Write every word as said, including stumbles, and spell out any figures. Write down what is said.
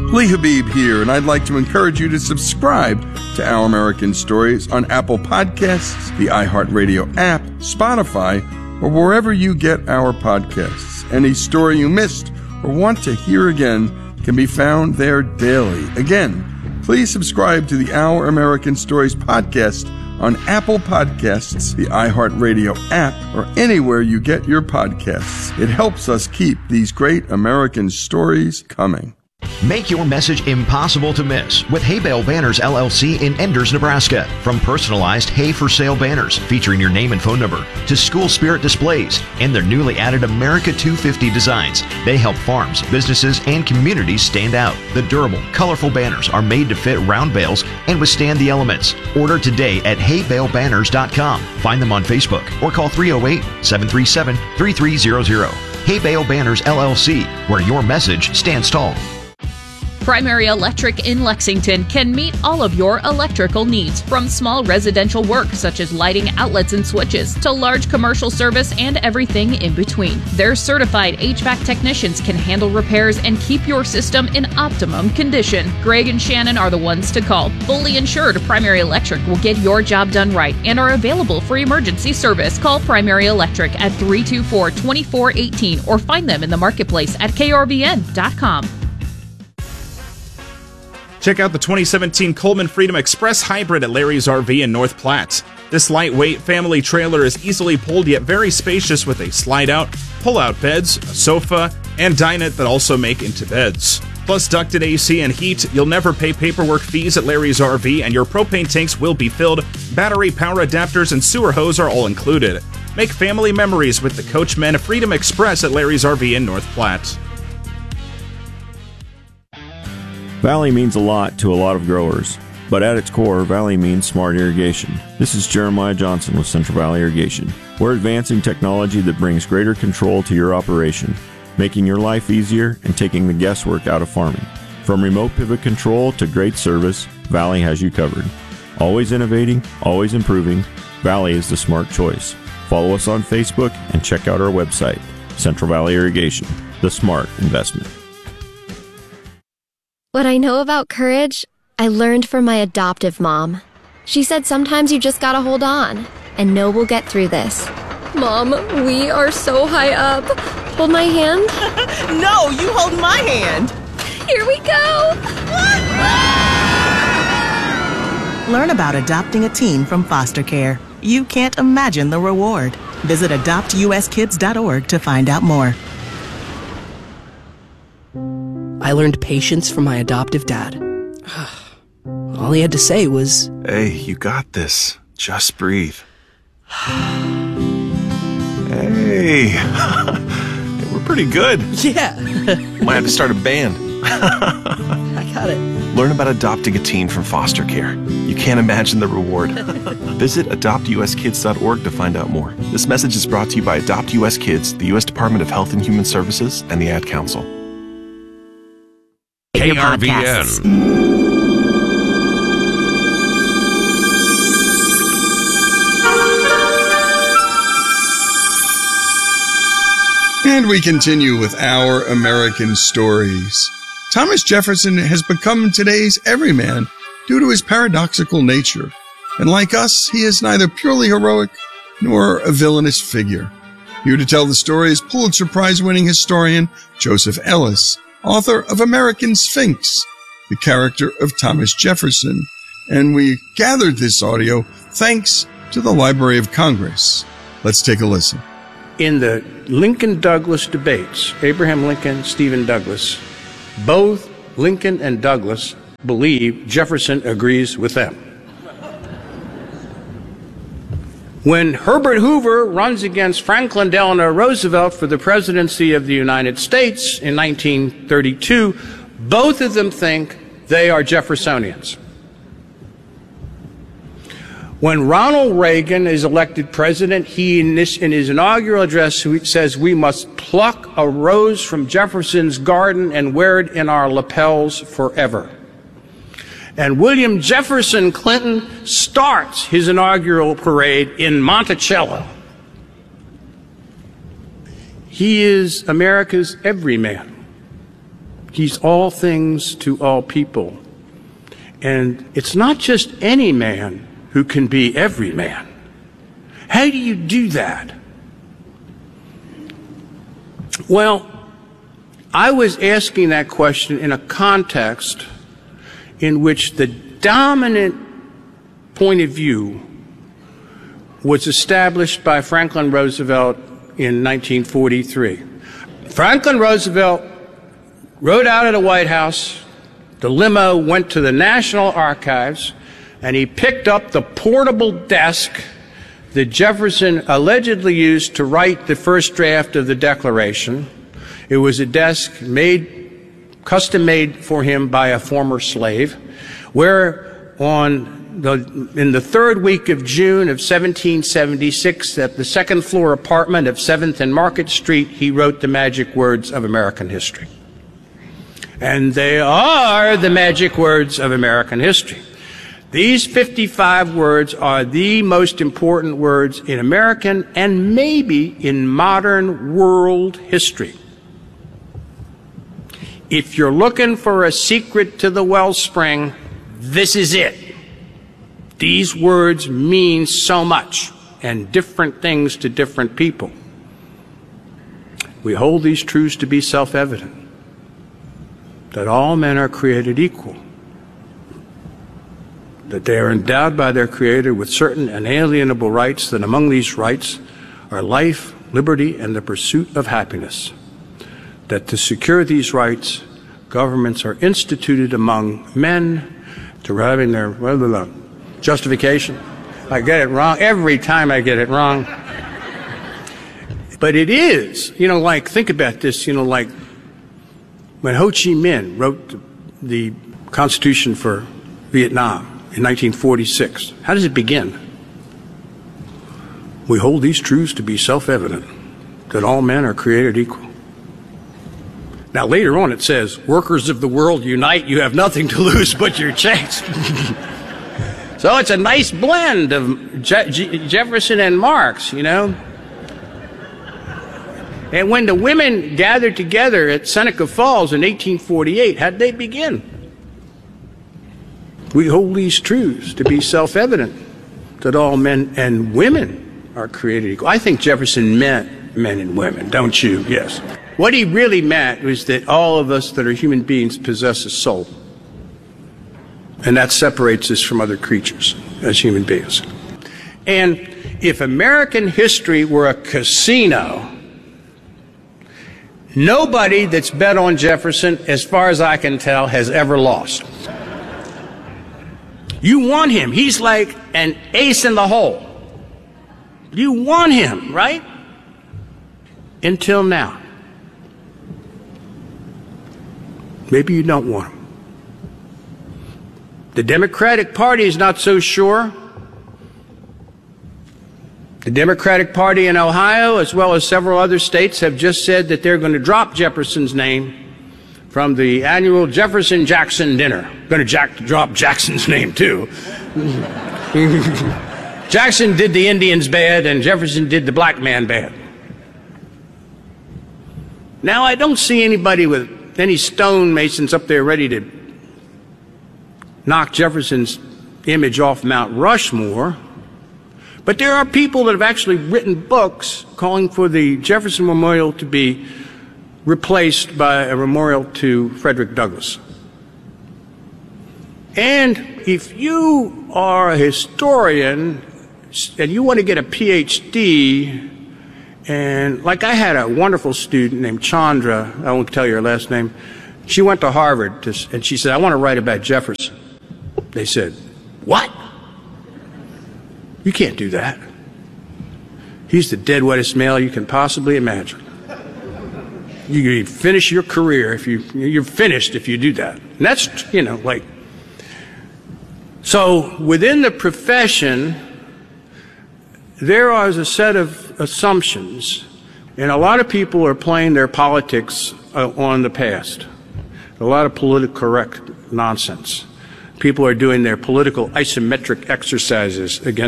Lee Habib here, and I'd like to encourage you to subscribe to Our American Stories on Apple Podcasts, the iHeartRadio app, Spotify, or wherever you get our podcasts. Any story you missed or want to hear again can be found there daily. Again, please subscribe to the Our American Stories podcast on Apple Podcasts, the iHeartRadio app, or anywhere you get your podcasts. It helps us keep these great American stories coming. Make your message impossible to miss with Hay Bale Banners, L L C in Enders, Nebraska. From personalized hay for sale banners featuring your name and phone number to school spirit displays and their newly added America two fifty designs, they help farms, businesses, and communities stand out. The durable, colorful banners are made to fit round bales and withstand the elements. Order today at hay bale banners dot com. Find them on Facebook or call three oh eight, seven three seven, three three zero zero. Hay Bale Banners, L L C, where your message stands tall. Primary Electric in Lexington can meet all of your electrical needs, from small residential work such as lighting, outlets, and switches, to large commercial service and everything in between. Their certified H V A C technicians can handle repairs and keep your system in optimum condition. Greg and Shannon are the ones to call. Fully insured, Primary Electric will get your job done right and are available for emergency service. Call Primary Electric at three two four, two four one eight or find them in the marketplace at K R V N dot com. Check out the twenty seventeen Coleman Freedom Express Hybrid at Larry's R V in North Platte. This lightweight family trailer is easily pulled yet very spacious with a slide-out, pull-out beds, a sofa, and dinette that also make into beds. Plus ducted A C and heat. You'll never pay paperwork fees at Larry's R V, and your propane tanks will be filled. Battery, power adapters, and sewer hose are all included. Make family memories with the Coachmen Freedom Express at Larry's R V in North Platte. Valley means a lot to a lot of growers, but at its core, Valley means smart irrigation. This is Jeremiah Johnson with Central Valley Irrigation. We're advancing technology that brings greater control to your operation, making your life easier and taking the guesswork out of farming. From remote pivot control to great service, Valley has you covered. Always innovating, always improving, Valley is the smart choice. Follow us on Facebook and check out our website, Central Valley Irrigation, the smart investment. What I know about courage, I learned from my adoptive mom. She said sometimes you just gotta hold on and know we'll get through this. Mom, we are so high up. Hold my hand. No, you hold my hand. Here we go. Learn about adopting a teen from foster care. You can't imagine the reward. Visit adopt U S kids dot org to find out more. I learned patience from my adoptive dad. All he had to say was, "Hey, you got this. Just breathe." Hey, we're pretty good. Yeah. Might have to start a band. I got it. Learn about adopting a teen from foster care. You can't imagine the reward. Visit adopt U S kids dot org to find out more. This message is brought to you by Adopt U S Kids, the U S Department of Health and Human Services, and the Ad Council. K R V N. And we continue with Our American Stories. Thomas Jefferson has become today's everyman due to his paradoxical nature. And like us, he is neither purely heroic nor a villainous figure. Here to tell the story is Pulitzer Prize-winning historian Joseph Ellis, author of American Sphinx, the character of Thomas Jefferson. And we gathered this audio thanks to the Library of Congress. Let's take a listen. In the Lincoln-Douglas debates, Abraham Lincoln, Stephen Douglas, both Lincoln and Douglas believe Jefferson agrees with them. When Herbert Hoover runs against Franklin Delano Roosevelt for the presidency of the United States in nineteen thirty-two, both of them think they are Jeffersonians. When Ronald Reagan is elected president, he, in, this, in his inaugural address, says we must pluck a rose from Jefferson's garden and wear it in our lapels forever. And William Jefferson Clinton starts his inaugural parade in Monticello. He is America's everyman. He's all things to all people. And it's not just any man who can be every man. How do you do that? Well, I was asking that question in a context in which the dominant point of view was established by Franklin Roosevelt in nineteen forty-three. Franklin Roosevelt rode out of the White House, the limo went to the National Archives, and he picked up the portable desk that Jefferson allegedly used to write the first draft of the Declaration. It was a desk made, custom made for him by a former slave, where on The, in the third week of June of seventeen seventy-six, at the second floor apartment of seventh and Market Street, he wrote the magic words of American history. And they are the magic words of American history. These fifty-five words are the most important words in American and maybe in modern world history. If you're looking for a secret to the wellspring, this is it. These words mean so much and different things to different people. We hold these truths to be self-evident, that all men are created equal, that they are endowed by their Creator with certain inalienable rights, that among these rights are life, liberty, and the pursuit of happiness, that to secure these rights, governments are instituted among men deriving their blah, blah, blah, justification. I get it wrong. Every time I get it wrong. But it is, you know, like, think about this, you know, like when Ho Chi Minh wrote the Constitution for Vietnam in nineteen forty-six. How does it begin? We hold these truths to be self-evident, that all men are created equal. Now, later on it says, workers of the world unite, you have nothing to lose but your chance. So it's a nice blend of Je- Je- Jefferson and Marx, you know. And when the women gathered together at Seneca Falls in eighteen forty-eight, how'd they begin? We hold these truths to be self-evident, that all men and women are created equal. I think Jefferson meant men and women, don't you? Yes. What he really meant was that all of us that are human beings possess a soul. And that separates us from other creatures as human beings. And if American history were a casino, nobody that's bet on Jefferson, as far as I can tell, has ever lost. You want him. He's like an ace in the hole. You want him, right? Until now. Maybe you don't want him. The Democratic Party is not so sure. The Democratic Party in Ohio, as well as several other states, have just said that they're going to drop Jefferson's name from the annual Jefferson-Jackson dinner. Going to jack, drop Jackson's name, too. Jackson did the Indians bad, and Jefferson did the black man bad. Now, I don't see anybody with any stonemasons up there ready to knock Jefferson's image off Mount Rushmore, but there are people that have actually written books calling for the Jefferson Memorial to be replaced by a memorial to Frederick Douglass. And if you are a historian and you want to get a P H D, and like I had a wonderful student named Chandra, I won't tell you her last name, she went to Harvard to, and she said, I want to write about Jefferson. They said, what? You can't do that. He's the dead wettest male you can possibly imagine. You finish your career if you, you're finished if you do that. And that's, you know, like, so within the profession, there is a set of assumptions, and a lot of people are playing their politics uh, on the past. A lot of politically correct nonsense. People are doing their political isometric exercises against